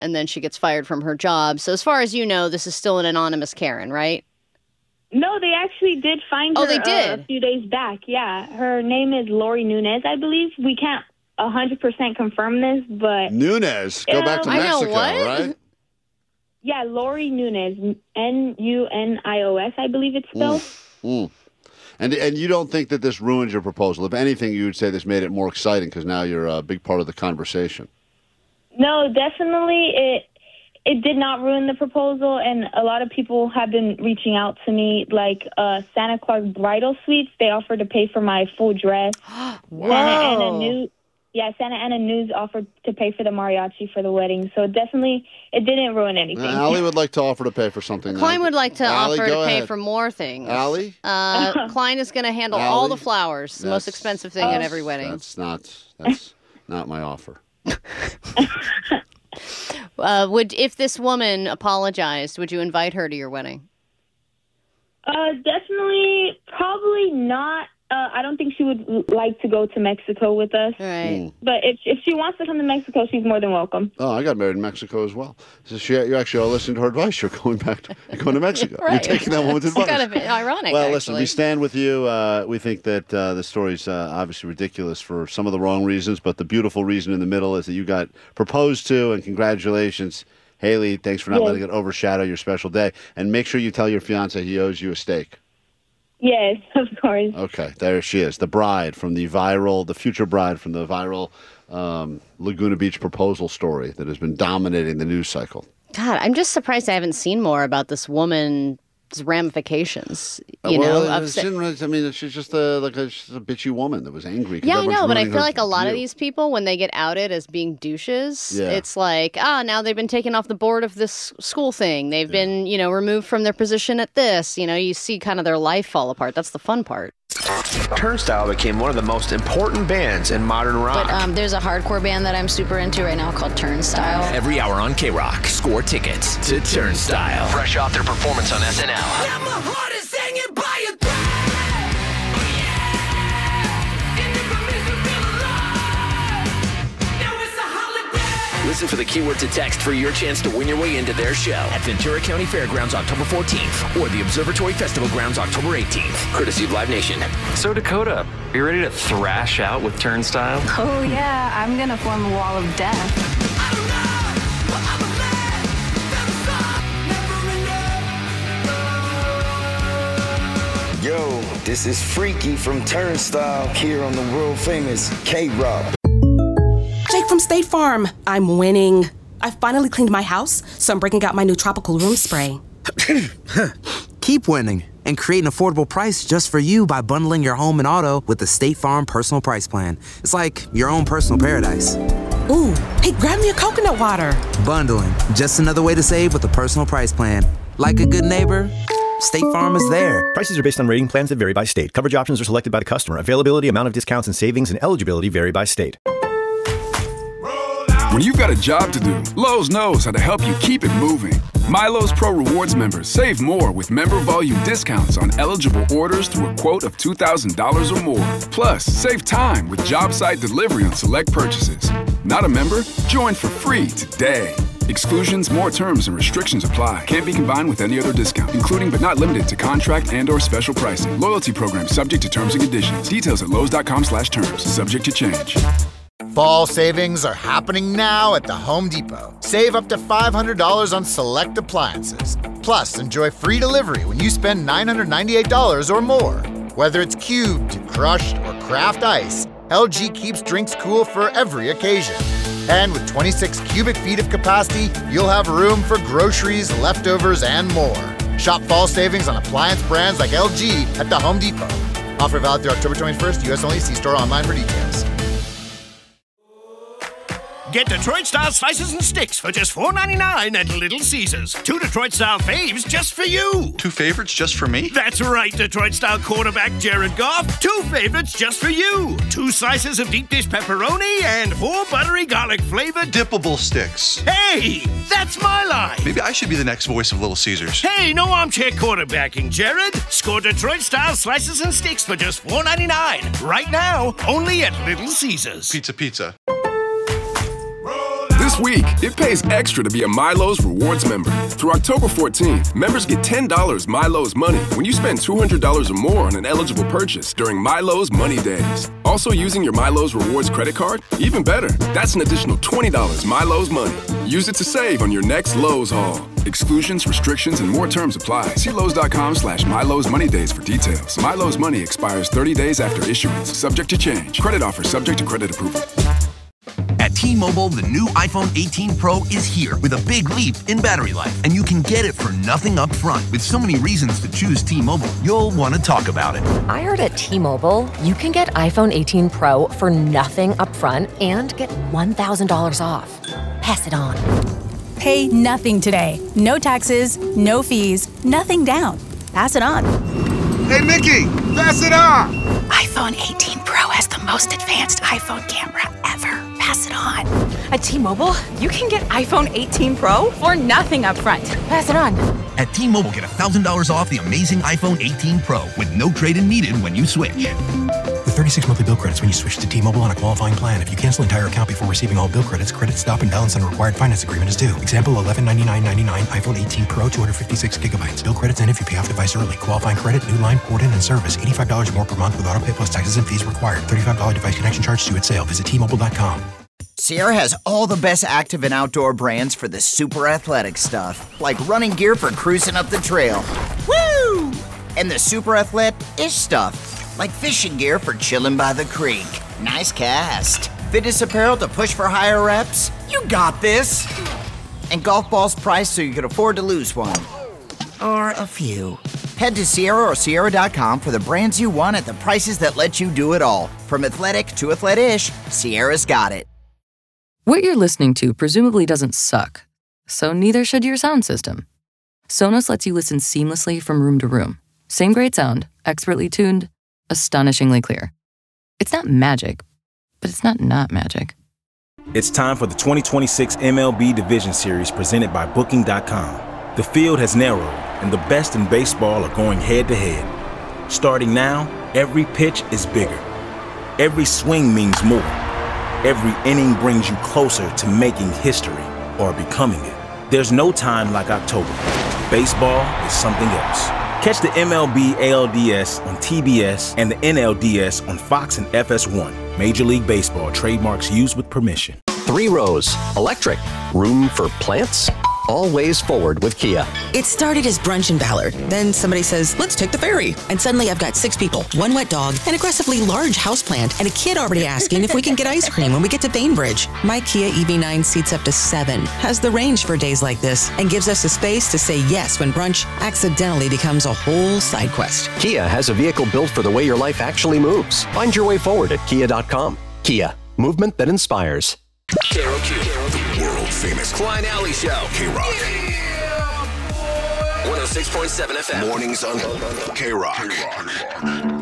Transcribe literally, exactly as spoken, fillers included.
and then she gets fired from her job. So as far as you know, this is still an anonymous Karen, right? No, they actually did find her oh, they did? Uh, a few days back. Yeah, her name is Lori Nunez, I believe. We can't one hundred percent confirm this, but... Nunez. Go um, back to I Mexico, know, what? right? Yeah, Lori Nunez. N U N I O S, I believe it's spelled. Mm. Mm. And and you don't think that this ruins your proposal? If anything, you would say this made it more exciting because now you're a big part of the conversation. No, definitely it it did not ruin the proposal, and a lot of people have been reaching out to me, like uh, Santa Clark Bridal Suites. They offered to pay for my full dress. Wow. Santa Ana News, yeah, Santa Ana News offered to pay for the mariachi for the wedding. So definitely, it didn't ruin anything. Uh, Allie would like to offer to pay for something. Klein now. would like to Allie, offer to go pay ahead. for more things. Allie? Uh, Klein is going to handle Allie? all the flowers, the most That's- expensive thing at every wedding. That's not, that's not my offer. Uh, would if this woman apologized, would you invite her to your wedding? Uh, definitely, probably not. Uh, I don't think she would l- like to go to Mexico with us. Right. Mm. But if if she wants to come to Mexico, she's more than welcome. Oh, I got married in Mexico as well. So she, you actually are listening to her advice. You're going back to you're going to Mexico. Right. You're taking that woman's It's advice. kind of ironic, Well, actually. listen, we stand with you. Uh, we think that uh, the story's uh, obviously ridiculous for some of the wrong reasons, but the beautiful reason in the middle is that you got proposed to, and congratulations. Haley, thanks for not Yes. letting it overshadow your special day. And make sure you tell your fiancé he owes you a steak. Yes, of course. Okay, there she is, the bride from the viral, the future bride from the viral um, Laguna Beach proposal story that has been dominating the news cycle. God, I'm just surprised I haven't seen more about this woman's ramifications. You well, know, it upset- shouldn't- I mean, she's just a, like a, she's a bitchy woman that was angry. 'cause Yeah, I everyone's know, but I ruining feel her like a lot of view. these people, when they get outed as being douches, Yeah. it's like, ah, now they've been taken off the board of this school thing. They've been, you know, removed from their position at this. You know, you see kind of their life fall apart. That's the fun part. Turnstile became one of the most important bands in modern rock. But um, there's a hardcore band that I'm super into right now called Turnstile. Every hour on K-Rock, score tickets to Turnstile. Fresh off their performance on S N L. Listen for the keyword to text for your chance to win your way into their show at Ventura County Fairgrounds October fourteenth or the Observatory Festival Grounds October eighteenth. Courtesy of Live Nation. So Dakota, are you ready to thrash out with Turnstile? Oh yeah, I'm gonna form a wall of death. Yo, this is Freaky from Turnstile here on the world famous K-Rock. Jake from State Farm. I'm winning. I finally cleaned my house, so I'm breaking out my new tropical room spray. Keep winning and create an affordable price just for you by bundling your home and auto with the State Farm Personal Price Plan. It's like your own personal paradise. Ooh, hey, grab me a coconut water. Bundling, just another way to save with the Personal Price Plan. Like a good neighbor, State Farm is there. Prices are based on rating plans that vary by state. Coverage options are selected by the customer. Availability, amount of discounts and savings, and eligibility vary by state. When you've got a job to do, Lowe's knows how to help you keep it moving. My Lowe's Pro Rewards members save more with member volume discounts on eligible orders through a quote of two thousand dollars or more. Plus, save time with job site delivery on select purchases. Not a member? Join for free today. Exclusions, more terms, and restrictions apply. Can't be combined with any other discount, including but not limited to contract and or special pricing. Loyalty program subject to terms and conditions. Details at lowes.com slash terms. Subject to change. Fall savings are happening now at the Home Depot. Save up to five hundred dollars on select appliances. Plus, enjoy free delivery when you spend nine hundred ninety-eight dollars or more. Whether it's cubed, crushed, or craft ice, L G keeps drinks cool for every occasion. And with twenty-six cubic feet of capacity, you'll have room for groceries, leftovers, and more. Shop fall savings on appliance brands like L G at the Home Depot. Offer valid through October twenty-first, U S only. See store online for details. Get Detroit-style slices and sticks for just four ninety-nine at Little Caesars. Two Detroit-style faves just for you. Two favorites just for me? That's right, Detroit-style quarterback Jared Goff. Two favorites just for you. Two slices of deep dish pepperoni and four buttery garlic-flavored dippable sticks. Hey, that's my line. Maybe I should be the next voice of Little Caesars. Hey, no armchair quarterbacking, Jared. Score Detroit-style slices and sticks for just four ninety-nine. Right now, only at Little Caesars. Pizza, pizza. This week, it pays extra to be a Milo's Rewards member. Through October fourteenth, members get ten dollars Milo's Money when you spend two hundred dollars or more on an eligible purchase during Milo's Money Days. Also using your Milo's Rewards credit card? Even better, that's an additional twenty dollars Milo's Money. Use it to save on your next Lowe's haul. Exclusions, restrictions, and more terms apply. See Lowe's.com slash Milo's Money Days for details. Milo's Money expires thirty days after issuance, subject to change. Credit offer subject to credit approval. At T-Mobile, the new iPhone eighteen Pro is here with a big leap in battery life, and you can get it for nothing up front. With so many reasons to choose T-Mobile, you'll want to talk about it. I heard at T-Mobile, you can get iPhone eighteen Pro for nothing up front and get one thousand dollars off. Pass it on. Pay nothing today. No taxes, no fees, nothing down. Pass it on. Hey, Mickey, pass it on. iPhone eighteen Pro has the most advanced iPhone camera ever. Pass it on. At T-Mobile, you can get iPhone eighteen Pro for nothing up front. Pass it on. At T-Mobile, get one thousand dollars off the amazing iPhone eighteen Pro with no trade-in needed when you switch. With thirty-six monthly bill credits when you switch to T-Mobile on a qualifying plan. If you cancel entire account before receiving all bill credits, credit stop and balance on a required finance agreement is due. Example, eleven ninety-nine ninety-nine, iPhone eighteen Pro, two hundred fifty-six gigabytes. Bill credits end if you pay off device early. Qualifying credit, new line, port in, and service. eighty-five dollars more per month with auto pay plus taxes and fees required. thirty-five dollars device connection charge due at sale. Visit T Mobile dot com. Sierra has all the best active and outdoor brands for the super athletic stuff, like running gear for cruising up the trail. Woo! And the super athletic-ish stuff, like fishing gear for chilling by the creek. Nice cast. Fitness apparel to push for higher reps. You got this. And golf balls priced so you can afford to lose one. Or a few. Head to Sierra or Sierra dot com for the brands you want at the prices that let you do it all. From athletic to athletic-ish, Sierra's got it. What you're listening to presumably doesn't suck, so neither should your sound system. Sonos lets you listen seamlessly from room to room. Same great sound, expertly tuned, astonishingly clear. It's not magic, but it's not not magic. It's time for the twenty twenty-six M L B Division Series presented by Booking dot com. The field has narrowed, and the best in baseball are going head-to-head. Starting now, every pitch is bigger. Every swing means more. Every inning brings you closer to making history or becoming it. There's no time like October. Baseball is something else. Catch the M L B A L D S on T B S and the N L D S on Fox and F S one. Major League Baseball trademarks used with permission. Three rows, electric, room for plants. All ways forward with Kia. It started as brunch in Ballard. Then somebody says, let's take the ferry. And suddenly I've got six people, one wet dog, an aggressively large houseplant, and a kid already asking if we can get ice cream when we get to Bainbridge. My Kia E V nine seats up to seven, has the range for days like this, and gives us the space to say yes when brunch accidentally becomes a whole side quest. Kia has a vehicle built for the way your life actually moves. Find your way forward at Kia dot com. Kia, movement that inspires. Carol Q. World famous Klein Alley Show. K-Rock. Yeah, one oh six point seven F M. Mornings on K-Rock.